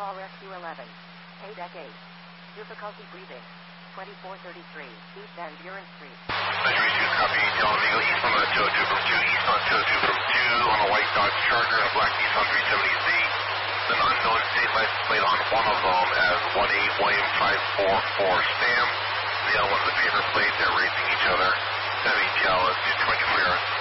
Call Rescue 11. Deck 8. Difficulty breathing. 2433 East Van Buren Street. Measure 2, copy. Del Amigo, east on 202 from 2, east on 202 from 2, on a white Dodge Charger and a black Nissan 370Z. An unknown state license plate on one of them as 18 William 544 Stam. The other one's a paper plate. They're racing each other. 7 TL is 220 clearance.